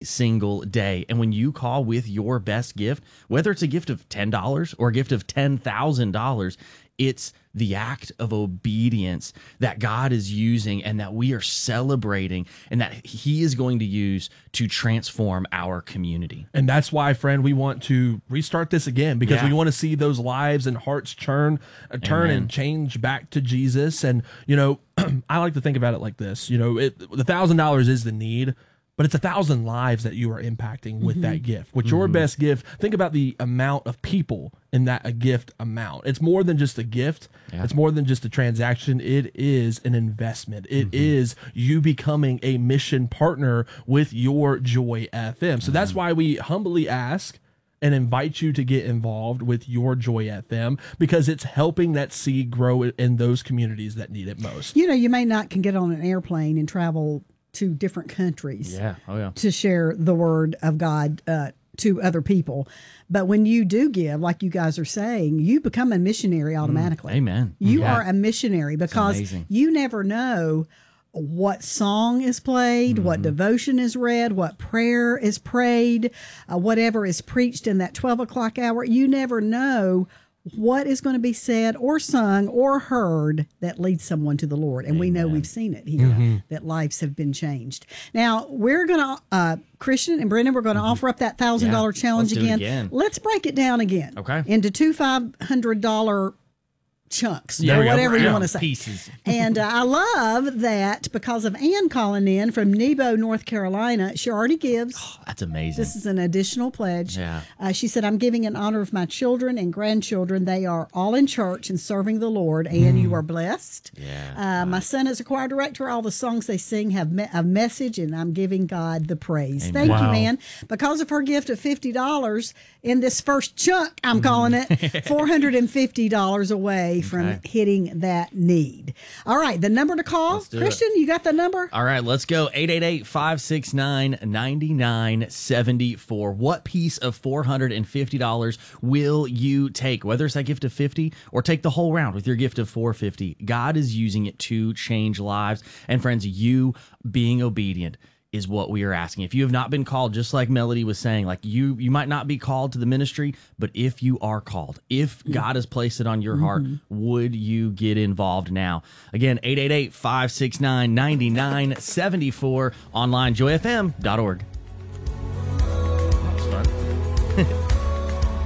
single day. And when you call with your best gift, whether it's a gift of $10 or a gift of $10,000, it's the act of obedience that God is using and that we are celebrating and that he is going to use to transform our community. And that's why, friend, we want to restart this again, because we want to see those lives and hearts turn and change back to Jesus. And, I like to think about it like this. The $1,000 is the need, but it's 1,000 lives that you are impacting with that gift. With your best gift, think about the amount of people in that a gift amount. It's more than just a gift. Yeah. It's more than just a transaction. It is an investment. It is you becoming a mission partner with your Joy FM. So that's why we humbly ask and invite you to get involved with your Joy FM, because it's helping that seed grow in those communities that need it most. You may not can get on an airplane and travel to different countries to share the word of God to other people. But when you do give, like you guys are saying, you become a missionary automatically. Amen. You are a missionary, because you never know what song is played, what devotion is read, what prayer is prayed, whatever is preached in that 12 o'clock hour. You never know what is going to be said or sung or heard that leads someone to the Lord. And we know we've seen it here, that lives have been changed. Now, we're going to, Christian and Brendan, we're going to offer up that $1,000 challenge again. Let's break it down again into two $500 chunks or whatever you want to say. Pieces. And I love that because of Ann calling in from Nebo, North Carolina. She already gives. Oh, that's amazing. This is an additional pledge. Yeah. She said, I'm giving in honor of my children and grandchildren. They are all in church and serving the Lord, and you are blessed. Yeah. My son is a choir director. All the songs they sing have a message, and I'm giving God the praise. Amen. Thank you, man. Because of her gift of $50 in this first chunk, I'm calling it, $450 away from hitting that need. All right, the number to call. Christian, you got the number? All right, let's go. 888-569-9974. What piece of $450 will you take? Whether it's that gift of $50 or take the whole round with your gift of $450. God is using it to change lives. And friends, you being obedient is what we are asking. If you have not been called, just like Melody was saying, like you might not be called to the ministry, but if you are called, if God has placed it on your heart, would you get involved now? Again, 888-569-9974, online, joyfm.org.